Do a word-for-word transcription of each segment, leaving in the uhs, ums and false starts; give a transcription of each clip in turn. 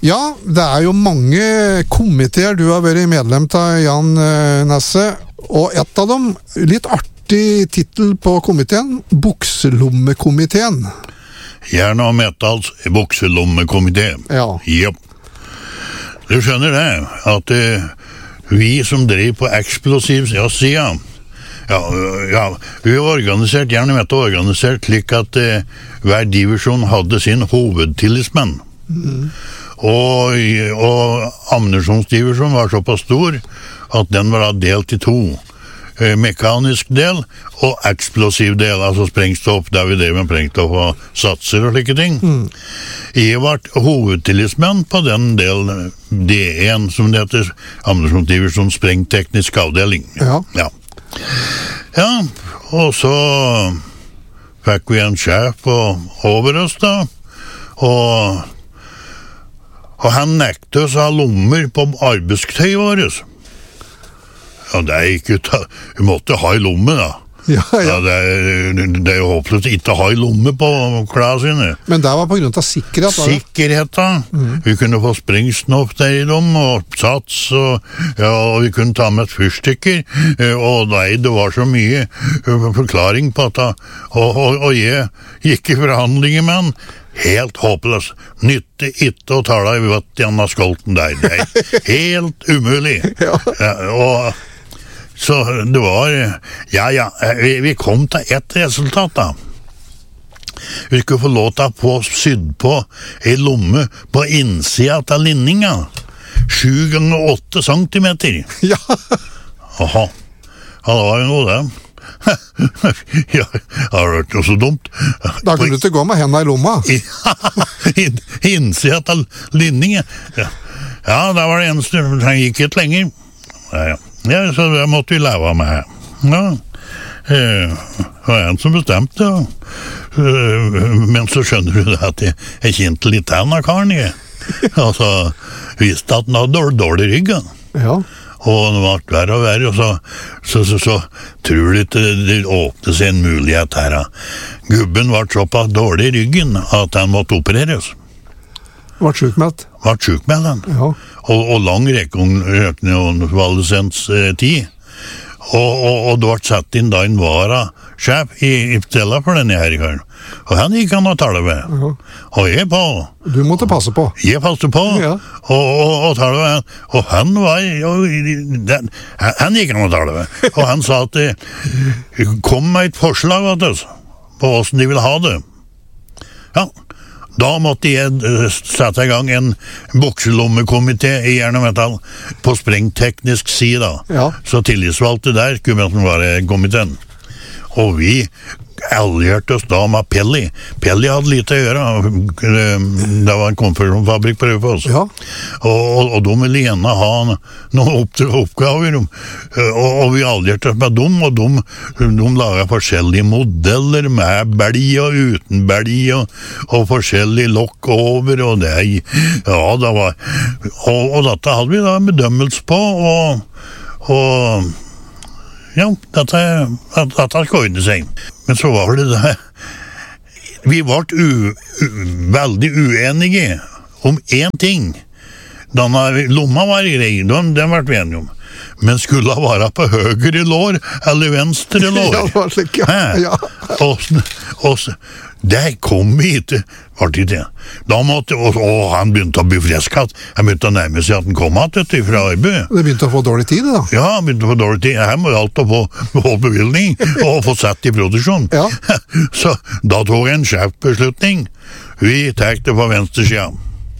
Ja, det er jo mange komiteer du har vært medlem av, Jan Nesse, og et av dem, litt artig titel på komiteen, Bukselommekomiteen. Gjerne og Metals Bukselommekomité. Ja. Yep. Du skjønner det, at uh, vi som driver på eksplosiv ja, siden, ja, ja, vi var organisert, gjerne med å organisert slik at uh, hver divisjon hadde sin hovedtillitsmenn. Mm. Og, og ammunisjonsdivisjonen var såpass stor at den var delt i to. Uh, mekanisk del og eksplosiv del, altså sprengstoff, der vi drev med sprengstoff og satser og slike ting. Mm. Jeg var hovedtillitsmenn på den del D en, som det heter, ammunisjonsdivisjon sprengteknisk avdeling. Ja. Ja. Ja, og så fikk vi en sjef på, over oss da, og, og han nekte oss å ha lommer på arbeidstøy vårt. Ja, det er ikke ut, vi måtte ha i lomme da. Ja, ja. Ja, det, er, det er jo håpløst ikke å ha i lomme på klærne sine. Men det var på grunn av sikkerhet? Sikkerhet da. Mm. Vi kunne få springsnopp der i dem, og sats, og, ja, og vi kunne ta med et fyrstikker, og nei, det var så mye forklaring på at da, og, og, og jeg gikk i forhandlinger med han, helt håpløst. Nytte ikke å tale i vøtt i Anna Skolten der. Det er helt umulig. Ja. Ja, og så det var, ja, ja, vi, vi kom til ett resultat da. Vi skulle få lov til å få sydd på en lomme på innsida av linninga. Sju ganger åtte centimeter. Ja. Aha. Ja, det var jo noe det. Ja, det har vært noe så dumt. Da kunne du ikke gå med hendene i lomma. In, innsida av linninga. Ja. Ja, det var det eneste. Han gikk ikke lenger. Ja, ja. Ja, så det måtte vi leve med. Ja, det var en som bestemte. Men så skjønner du det at jeg, jeg kjente litt tenn av karen. Og så visste at han hadde dårlig, dårlig rygg. Ja. Og det var verre og verre, og så, så, så, så tror du ikke det åpnet seg en mulighet her. Gubben var såpass dårlig i ryggen at han måtte opereres. Var sjukmeldt? Var sjukmeldt han. Ja. Og, og lang røkning og valesens eh, tid. Og, og, og det var satt inn da en vara-sjef i, i stella for denne her karen. Og han gikk han å tale med. Ja. Og jeg på. Du måtte passe på. Jeg passet på. Ja. Og, og, og tale med. Og han var, og, den, han gikk han å tale med. Og han sa at det kom med et forslag vet du, på hvordan de ville ha det. Ja. Da måtte jeg sette i gang en bukselommekomité i Jern og Metall på sprengteknisk side. Ja. Så tillitsvalgte der skulle være komiteen. Og vi allierte oss da med Pelli. Pelli hadde lite å gjøre. Det var en konfirmasjonsfabrikk på Raufoss. Ja. Og, og, og de ville gjerne ha noen opp, oppgaver. Og, og vi allierte oss med dem, og de, de laget forskjellige modeller med belg og uten belg, og, og forskjellige lokk over, og det, ja, det var, og, og dette hadde vi da bedømmelse på, og, og ja, dette, dette skal ordne seg. Men så var det det. Vi var u, u, veldig uenige om én ting. Denne lomma var grei, den, den var vi enige om. Men skulle det være på høyre lår eller venstre lår? Ja, det var slik, ja. Ja. Og, og det kom vi ikke, var det ikke. Da måtte, og, og han begynte å bli fresket. Han begynte å nærme seg at han kom att fra arbeid. Det begynte å få dårlig tid, da? Ja, han begynte å få dårlig tid. Her må alt å få, få bevilgning og få sett i produksjon. Ja. Så da tog jeg en sjefbeslutning. Vi tek det på venstre siden.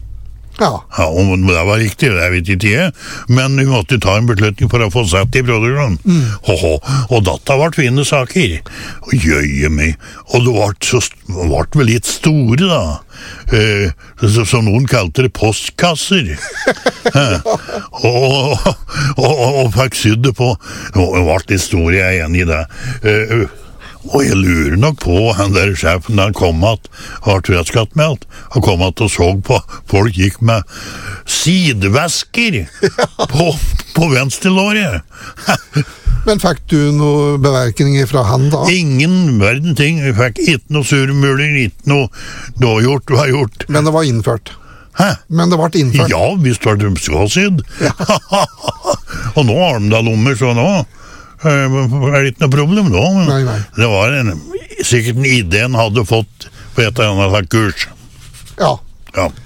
Ja. Ja, om det var riktig, det vet ikke jeg, men vi måtte ta en beslutning for å få sett i produksjonen. Mm. Ho-ho. Og dette ble fine saker. Og jøye meg. Og det ble, så, ble vel litt store, da. Eh, så, så noen kalte det postkasser. eh, og, og, og, og fikk sydd det på. Det ble litt store, jeg er enig i det. Eh, Og jeg lurer nok på han der sjefen der kom at var trøtskattmeldt og kom at og så på folk gikk med sidevesker på, på venstrelåret. Men fikk du noen beverkninger fra han da? Ingen verden ting. Vi fikk ikke noe surmuler, ikke noe dårgjort du har gjort. Men det var innført? Hæ? Men det ble innført. Ja, visst var det skåsydd. Ja. Og nå har de da lommer, så nå eh, er det ikke noe problem nå. Men nei, nei. det var en, sikkert en idé han hadde fått på et eller annet kurs. Ja. Ja.